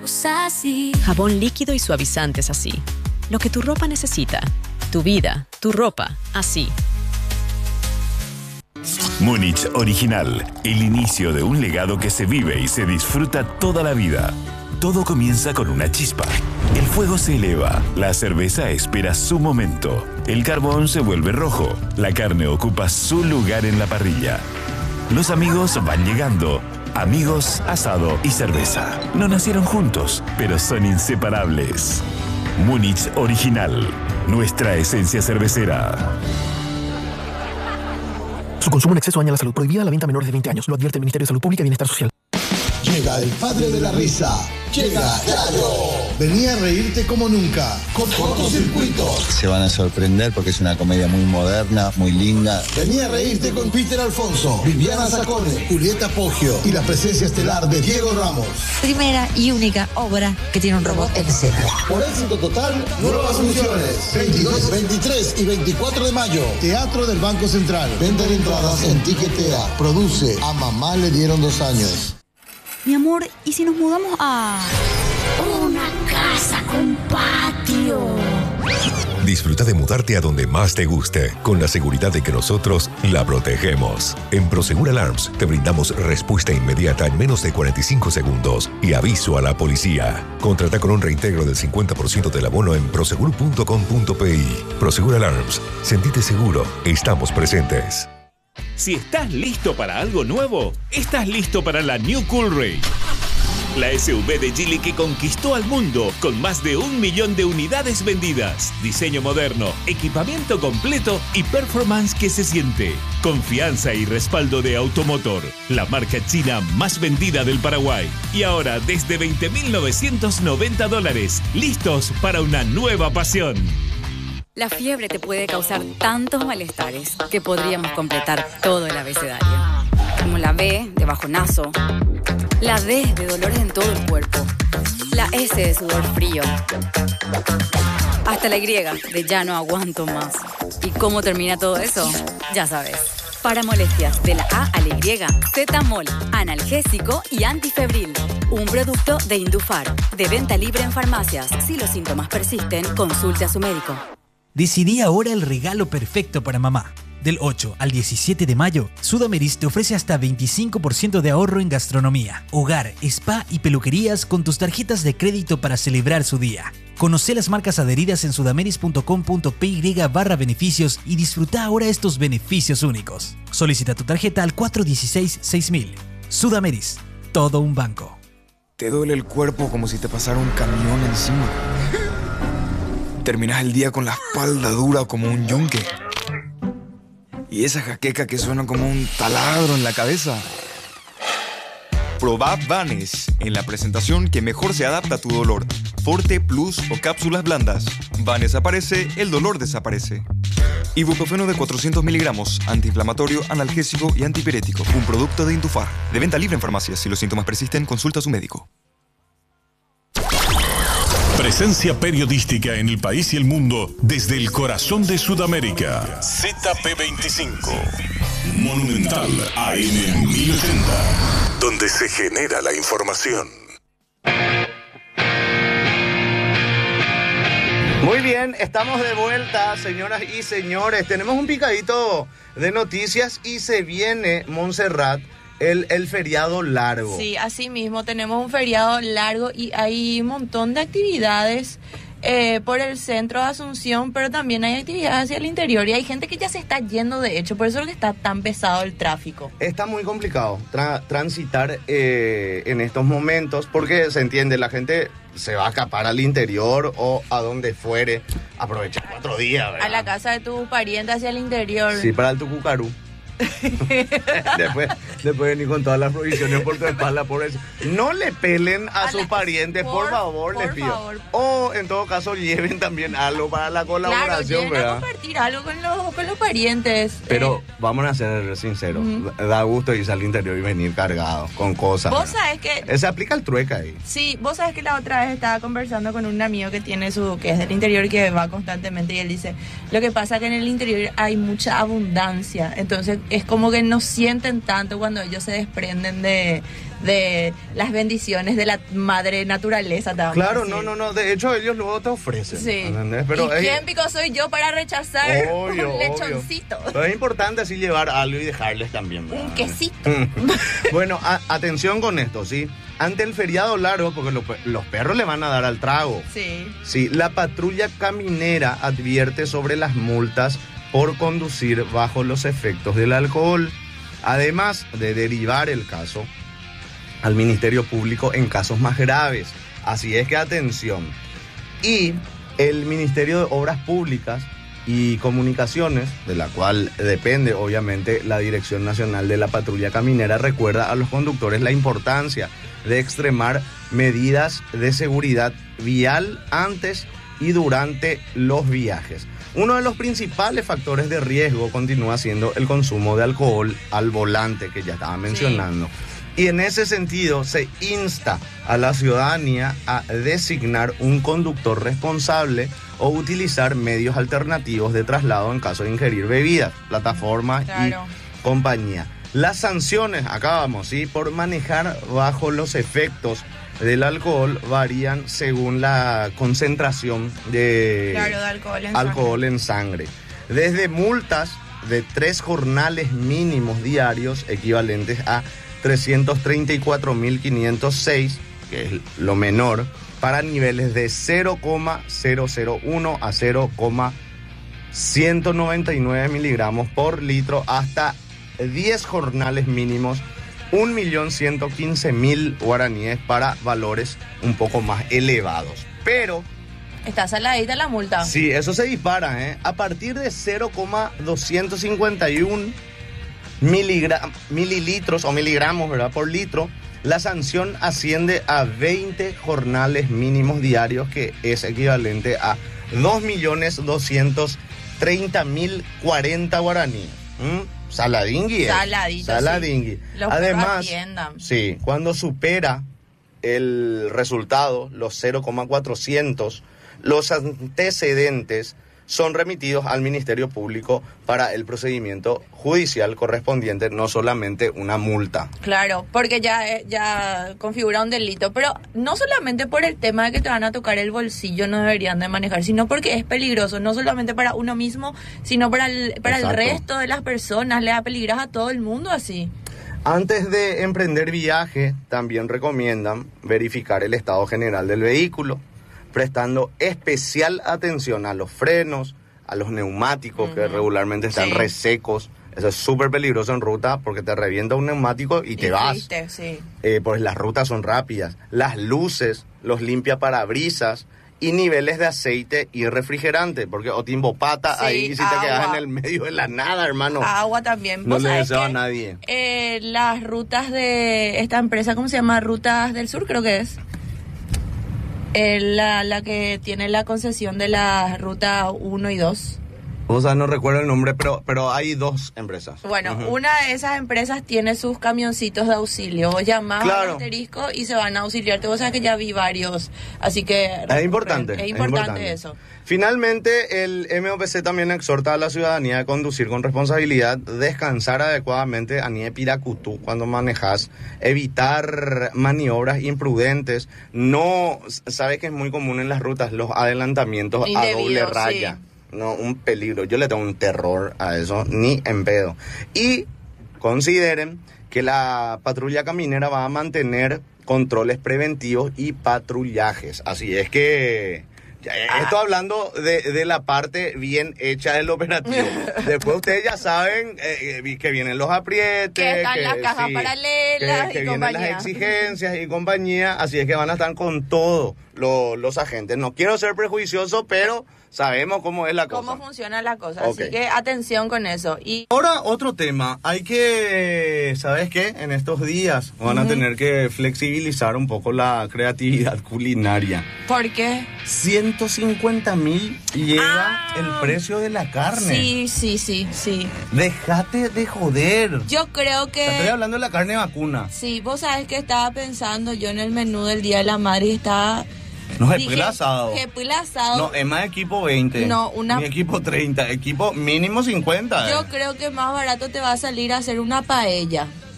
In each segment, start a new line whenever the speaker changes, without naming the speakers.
somos así.
Jabón líquido y suavizantes así. Lo que tu ropa necesita. Tu vida, tu ropa, así.
Múnich Original, el inicio de un legado que se vive y se disfruta toda la vida. Todo comienza con una chispa. El fuego se eleva, la cerveza espera su momento, el carbón se vuelve rojo, la carne ocupa su lugar en la parrilla. Los amigos van llegando. Amigos, asado y cerveza. No nacieron juntos, pero son inseparables. Múnich Original, nuestra esencia cervecera.
Su consumo en exceso daña la salud. Prohibida la venta a menores de 20 años. Lo advierte el Ministerio de Salud Pública y Bienestar Social.
Llega el padre de la risa. Llega Yayo. Vení a reírte como nunca. Con Cortocircuito.
Se van a sorprender porque es una comedia muy moderna, muy linda.
Vení a reírte con Peter Alfonso, Viviana Sacone, Julieta Poggio y la presencia estelar de Diego Ramos.
Primera y única obra que tiene un robot en escena.
Por éxito total, nuevas funciones. 22, 23 y 24 de mayo. Teatro del Banco Central. Venta de entradas en Tiquetea. Produce A Mamá le dieron 2 años.
Mi amor, ¿y si nos mudamos a
Una casa con patio?
Disfruta de mudarte a donde más te guste, con la seguridad de que nosotros la protegemos. En Prosegur Alarms te brindamos respuesta inmediata en menos de 45 segundos y aviso a la policía. Contrata con un reintegro del 50% del abono en prosegur.com.pi. Prosegur Alarms. Sentite seguro. Estamos presentes.
Si estás listo para algo nuevo, estás listo para la New Coolray. La SUV de Geely que conquistó al mundo con más de 1 millón de unidades vendidas. Diseño moderno, equipamiento completo y performance que se siente. Confianza y respaldo de Automotor, la marca china más vendida del Paraguay. Y ahora desde $20,990, listos para una nueva pasión.
La fiebre te puede causar tantos malestares que podríamos completar todo el abecedario. Como la B de bajonazo, la D de dolores en todo el cuerpo, la S de sudor frío, hasta la Y de ya no aguanto más. ¿Y cómo termina todo eso? Ya sabes. Para molestias de la A a la Y, Zetamol, analgésico y antifebril. Un producto de Indufar, de venta libre en farmacias. Si los síntomas persisten, consulte a su médico.
Decidí ahora el regalo perfecto para mamá. Del 8 al 17 de mayo, Sudameris te ofrece hasta 25% de ahorro en gastronomía, hogar, spa y peluquerías con tus tarjetas de crédito para celebrar su día. Conoce las marcas adheridas en sudameris.com.py/beneficios y disfruta ahora estos beneficios únicos. Solicita tu tarjeta al 416-6000. Sudameris, todo un banco.
Te duele el cuerpo como si te pasara un camión encima. Terminas el día con la espalda dura como un yunque. Y esa jaqueca que suena como un taladro en la cabeza.
Probá Vanes en la presentación que mejor se adapta a tu dolor. Forte, Plus o cápsulas blandas. Vanes aparece, el dolor desaparece. Ibuprofeno de 400 miligramos, antiinflamatorio, analgésico y antipirético. Un producto de Indufar. De venta libre en farmacias. Si los síntomas persisten, consulta a su médico.
Presencia periodística en el país y el mundo desde el corazón de Sudamérica. ZP25. Monumental AM 1080. Donde se genera la información.
Muy bien, estamos de vuelta, señoras y señores. Tenemos un picadito de noticias y se viene, Montserrat, el feriado largo.
Sí, así mismo, tenemos un feriado largo y hay un montón de actividades por el centro de Asunción, pero también hay actividades hacia el interior y hay gente que ya se está yendo, de hecho, por eso es que está tan pesado el tráfico.
Está muy complicado transitar en estos momentos porque se entiende, la gente se va a escapar al interior o a donde fuere, aprovechar 4 días, ¿verdad?
A la casa de tu pariente hacia el interior.
Sí, para el Tucucarú. después venir con todas las provisiones por tu espalda, por eso. No le pelen a sus parientes, por favor, les pido. Favor. O en todo caso lleven también algo para la colaboración,
claro,
¿verdad?
A compartir algo con los parientes.
Pero vamos a ser sinceros, da gusto irse al interior y venir cargado con cosas.
Vos sabés que
se aplica el trueque ahí.
Sí, vos sabés que la otra vez estaba conversando con un amigo que tiene que es del interior y que va constantemente, y él dice, lo que pasa es que en el interior hay mucha abundancia, entonces es como que no sienten tanto cuando ellos se desprenden de de las bendiciones de la madre naturaleza.
Claro, no, de hecho ellos luego te ofrecen.
Sí.
¿Entendés?
Pero ¿y quién pico soy yo para rechazar un lechoncito?
Pero es importante así llevar algo y dejarles también, ¿verdad?
Un quesito.
Bueno, atención con esto, ¿sí? Ante el feriado largo, porque los perros le van a dar al trago. Sí, la patrulla caminera advierte sobre las multas por conducir bajo los efectos del alcohol, además de derivar el caso al Ministerio Público en casos más graves. Así es que atención. Y el Ministerio de Obras Públicas y Comunicaciones, de la cual depende obviamente la Dirección Nacional de la Patrulla Caminera, recuerda a los conductores la importancia de extremar medidas de seguridad vial antes y durante los viajes. Uno de los principales factores de riesgo continúa siendo el consumo de alcohol al volante, que ya estaba mencionando. Sí. Y en ese sentido se insta a la ciudadanía a designar un conductor responsable o utilizar medios alternativos de traslado en caso de ingerir bebidas, plataformas y compañía. Las sanciones, acá vamos, ¿sí? Por manejar bajo los efectos del alcohol varían según la concentración de alcohol en sangre. Desde multas de 3 jornales mínimos diarios equivalentes a 334.506, que es lo menor, para niveles de 0,001 a 0,199 miligramos por litro hasta 10 jornales mínimos, 1.115.000 guaraníes para valores un poco más elevados. Pero
está saladita la multa.
Sí, eso se dispara, ¿eh? A partir de 0,251 mililitros o miligramos, ¿verdad? Por litro, la sanción asciende a 20 jornales mínimos diarios, que es equivalente a 2.230.040 guaraníes. Saladingui. Saladingui.
Sí.
Además, sí, cuando supera el resultado, los 0,400, los antecedentes son remitidos al Ministerio Público para el procedimiento judicial correspondiente, no solamente una multa.
Claro, porque ya configura un delito, pero no solamente por el tema de que te van a tocar el bolsillo no deberían de manejar, sino porque es peligroso, no solamente para uno mismo, sino para el resto de las personas, le da peligro a todo el mundo así.
Antes de emprender viaje, también recomiendan verificar el estado general del vehículo, prestando especial atención a los frenos, a los neumáticos que regularmente están resecos. Eso es súper peligroso en ruta porque te revienta un neumático y te vas. Pues las rutas son rápidas. Las luces, los limpiaparabrisas y niveles de aceite y refrigerante, porque o te embopata ahí si te quedas en el medio de la nada, hermano.
Agua también.
No le deseo a nadie.
Las rutas de esta empresa, ¿cómo se llama? Rutas del Sur, creo que es. La que tiene la concesión de la ruta 1 y 2.
O sea, no recuerdo el nombre, pero hay 2 empresas.
Bueno, una de esas empresas tiene sus camioncitos de auxilio. Vos llamás al asterisco y se van a auxiliarte. Vos sabés que ya vi varios, así que
es importante.
Es importante eso.
Finalmente, el MOPC también exhorta a la ciudadanía a conducir con responsabilidad, descansar adecuadamente a nie piracutú cuando manejas, evitar maniobras imprudentes. No, sabes que es muy común en las rutas los adelantamientos a doble raya. Sí. No, un peligro. Yo le tengo un terror a eso, ni en pedo. Y consideren que la patrulla caminera va a mantener controles preventivos y patrullajes. Así es que esto hablando de la parte bien hecha del operativo. Después ustedes ya saben que vienen los aprietes,
que están las cajas paralelas
que vienen las exigencias y compañía. Así es que van a estar con todos los agentes. No quiero ser prejuicioso, pero sabemos cómo es la cosa.
Cómo funciona la cosa, así que atención con eso. Y
ahora otro tema, hay que, ¿sabes qué? En estos días van a tener que flexibilizar un poco la creatividad culinaria.
¿Por qué?
150.000 llega el precio de la carne.
Sí.
Déjate de joder.
Yo creo que...
Estoy hablando de la carne vacuna.
Sí, vos sabés que estaba pensando yo en el menú del Día de la Madre y estaba...
No, es asado.
No,
es más equipo 20.
No,
ni equipo 30, equipo mínimo 50.
Yo creo que más barato te va a salir a hacer una paella.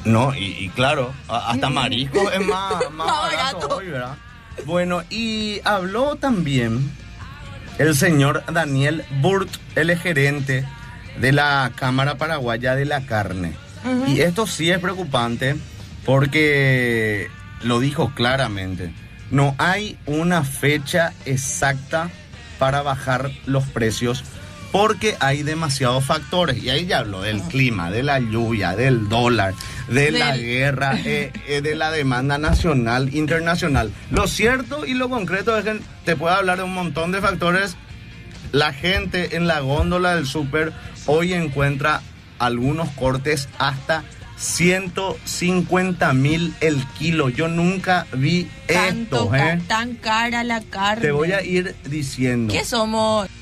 No, y claro, hasta marisco es más barato hoy, ¿verdad? Bueno, y habló también el señor Daniel Burt, el gerente de la Cámara Paraguaya de la Carne. Y esto sí es preocupante porque lo dijo claramente. No hay una fecha exacta para bajar los precios porque hay demasiados factores. Y ahí ya habló del clima, de la lluvia, del dólar, de la guerra, de la demanda nacional, internacional. Lo cierto y lo concreto es que te puedo hablar de un montón de factores. La gente en la góndola del súper hoy encuentra algunos cortes hasta 150.000 el kilo. Yo nunca vi esto.
Tan cara la carne.
Te voy a ir diciendo.
¿Qué somos?